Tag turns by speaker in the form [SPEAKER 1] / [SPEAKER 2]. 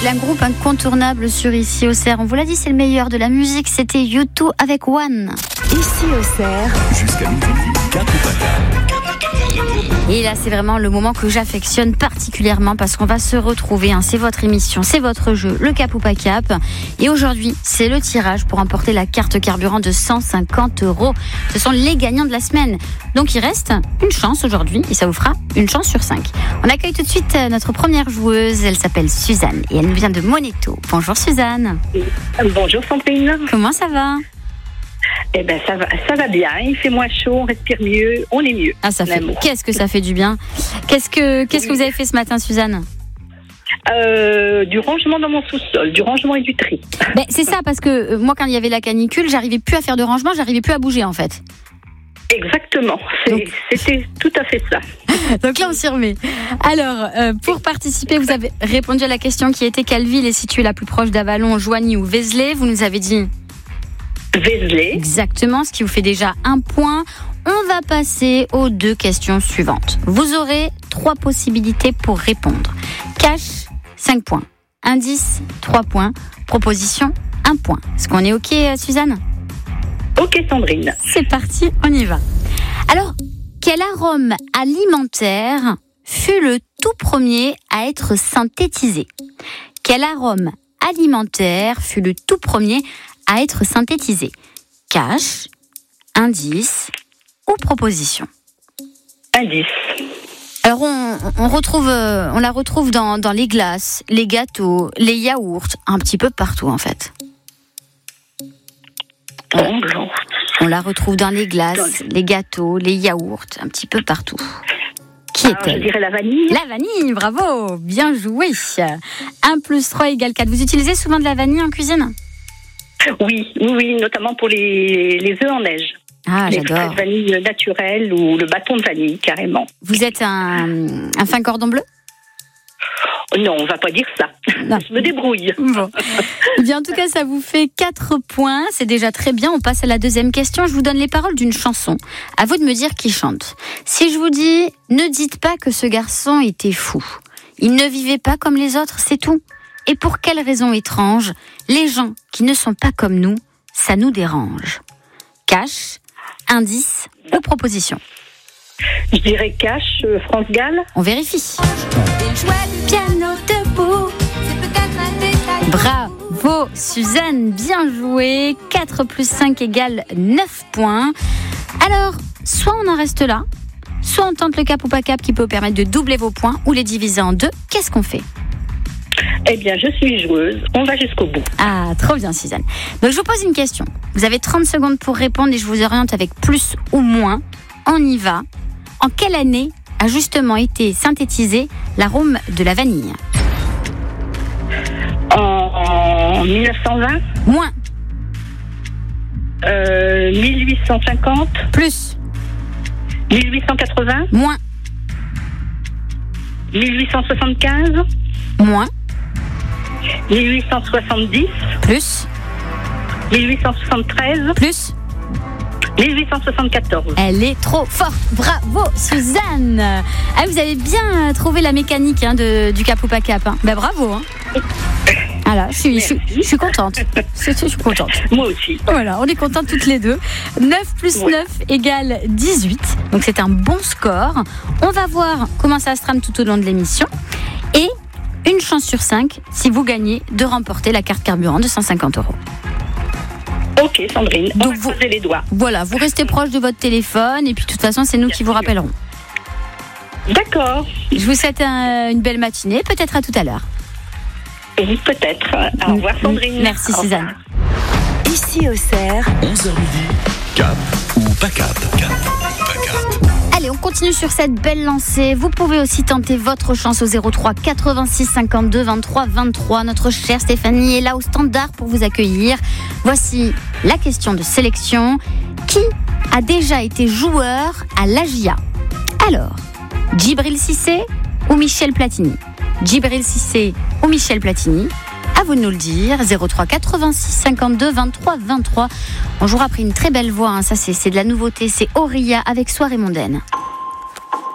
[SPEAKER 1] un groupe incontournable sur Ici au Cerf. On vous l'a dit, c'est le meilleur de la musique. C'était U2 avec One.
[SPEAKER 2] Ici au Cerf.
[SPEAKER 3] Jusqu'à midi, Cap ou pas Cap.
[SPEAKER 1] Et là, c'est vraiment le moment que j'affectionne particulièrement parce qu'on va se retrouver. C'est votre émission, c'est votre jeu, le Cap ou pas Cap. Et aujourd'hui, c'est le tirage pour emporter la carte carburant de 150 €. Ce sont les gagnants de la semaine. Donc, il reste une chance aujourd'hui et ça vous fera une chance sur 5. On accueille tout de suite notre première joueuse. Elle s'appelle Suzanne et elle nous vient de Moneto. Bonjour Suzanne.
[SPEAKER 4] Bonjour Sandrine.
[SPEAKER 1] Comment ça va ?
[SPEAKER 4] Eh ben ça va bien. Il fait moins chaud, on respire mieux, on est mieux.
[SPEAKER 1] Ah, ça fait. Qu'est-ce que ça fait du bien. Qu'est-ce que vous avez fait ce matin, Suzanne ?
[SPEAKER 4] Du rangement dans mon sous-sol, du rangement et du tri.
[SPEAKER 1] Ben, c'est ça, parce que moi, quand il y avait la canicule, j'arrivais plus à faire de rangement, j'arrivais plus à bouger en fait.
[SPEAKER 4] Exactement. C'était tout à fait ça.
[SPEAKER 1] Donc là, on s'y remet. Alors, pour participer, vous avez répondu à la question qui était quelle ville est située la plus proche d'Avallon, Joigny ou Vézelay ? Vous nous avez dit
[SPEAKER 4] Vézelay.
[SPEAKER 1] Exactement, ce qui vous fait déjà 1 point. On va passer aux 2 questions suivantes. Vous aurez 3 possibilités pour répondre. Cash, 5 points. Indice, 3 points. Proposition, 1 point. Est-ce qu'on est OK, Suzanne ?
[SPEAKER 4] Ok Sandrine.
[SPEAKER 1] C'est parti, on y va. Alors, quel arôme alimentaire fut le tout premier à être synthétisé ? Quel arôme alimentaire fut le tout premier à être synthétisé ? Cash, indice ou proposition ?
[SPEAKER 4] Indice.
[SPEAKER 1] Alors on la retrouve dans les glaces, les gâteaux, les yaourts, un petit peu partout en fait. On la retrouve dans les glaces, les gâteaux, les yaourts, un petit peu partout. Qui est-elle ?
[SPEAKER 4] Je dirais la vanille.
[SPEAKER 1] La vanille, bravo, bien joué. 1 + 3 = 4. Vous utilisez souvent de la vanille en cuisine ?
[SPEAKER 4] Oui, notamment pour les œufs en neige.
[SPEAKER 1] Ah,
[SPEAKER 4] les
[SPEAKER 1] j'adore.
[SPEAKER 4] fraises vanille naturelles ou le bâton de vanille, carrément.
[SPEAKER 1] Vous êtes un fin cordon bleu ?
[SPEAKER 4] Non, on va pas dire ça.
[SPEAKER 1] Non.
[SPEAKER 4] Je me débrouille.
[SPEAKER 1] Bon. Eh bien, en tout cas, ça vous fait 4 points. C'est déjà très bien. On passe à la 2e question. Je vous donne les paroles d'une chanson. À vous de me dire qui chante. Si je vous dis, ne dites pas que ce garçon était fou. Il ne vivait pas comme les autres, c'est tout. Et pour quelle raison étrange, les gens qui ne sont pas comme nous, ça nous dérange. Cash, indice ou proposition ?
[SPEAKER 4] Je dirais Cash, France Gall.
[SPEAKER 1] On vérifie. Piano debout. Bravo Suzanne, bien joué. 4 + 5 = 9 points. Alors, soit on en reste là, soit on tente le cap ou pas cap qui peut permettre de doubler vos points ou les diviser en 2. Qu'est-ce qu'on fait ?
[SPEAKER 4] Eh bien, je suis joueuse. On va jusqu'au bout.
[SPEAKER 1] Ah, trop bien Suzanne. Donc je vous pose une question. Vous avez 30 secondes pour répondre et je vous oriente avec plus ou moins. On y va. En quelle année a justement été synthétisé l'arôme de la vanille ?
[SPEAKER 4] En 1920
[SPEAKER 1] Moins.
[SPEAKER 4] 1850
[SPEAKER 1] Plus.
[SPEAKER 4] 1880
[SPEAKER 1] Moins.
[SPEAKER 4] 1875
[SPEAKER 1] Moins.
[SPEAKER 4] 1870
[SPEAKER 1] Plus.
[SPEAKER 4] 1873
[SPEAKER 1] Plus.
[SPEAKER 4] 1874.
[SPEAKER 1] Elle est trop forte. Bravo Suzanne. Ah, vous avez bien trouvé la mécanique du cap ou pas cap. Ben, bravo. Voilà, je suis contente. Je suis contente.
[SPEAKER 4] Moi aussi.
[SPEAKER 1] Voilà, on est contentes toutes les deux. 9 + 9 = 18. Donc c'est un bon score. On va voir comment ça se trame tout au long de l'émission. Et une chance sur 5, si vous gagnez, de remporter la carte carburant de 150 €.
[SPEAKER 4] Ok Sandrine, on
[SPEAKER 1] Donc
[SPEAKER 4] va croiser les doigts.
[SPEAKER 1] Voilà, vous restez proche de votre téléphone et puis de toute façon c'est nous qui vous rappellerons.
[SPEAKER 4] D'accord.
[SPEAKER 1] Je vous souhaite une belle matinée, peut-être à tout à l'heure.
[SPEAKER 4] Oui, peut-être. Au revoir Sandrine.
[SPEAKER 1] Merci
[SPEAKER 4] Au
[SPEAKER 1] Suzanne.
[SPEAKER 4] revoir.
[SPEAKER 2] Ici au Cerf.
[SPEAKER 3] 11h midi, Cap ou pas Cap. Cap ou pas Cap.
[SPEAKER 1] Allez, on continue sur cette belle lancée. Vous pouvez aussi tenter votre chance au 03 86 52 23 23. Notre chère Stéphanie est là au standard pour vous accueillir. Voici la question de sélection. Qui a déjà été joueur à l'AGIA ? Alors, Djibril Cissé ou Michel Platini ? Djibril Cissé ou Michel Platini ? À vous de nous le dire. 03 86 52 23 23. On jouera après une très belle voix. Ça, c'est de la nouveauté. C'est Auria avec Soirée mondaine.